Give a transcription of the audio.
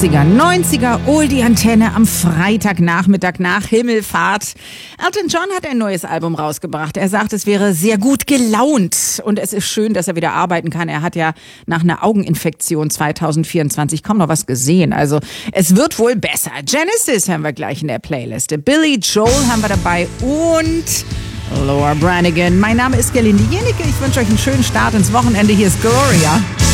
80er, 90er, Oldie-Antenne am Freitagnachmittag nach Himmelfahrt. Elton John hat ein neues Album rausgebracht. Er sagt, es wäre sehr gut gelaunt und es ist schön, dass er wieder arbeiten kann. Er hat ja nach einer Augeninfektion 2024 kaum noch was gesehen. Also es wird wohl besser. Genesis haben wir gleich in der Playliste. Billy Joel haben wir dabei und Laura Branigan. Mein Name ist Gerlinde Jennecke. Ich wünsche euch einen schönen Start ins Wochenende. Hier ist Gloria.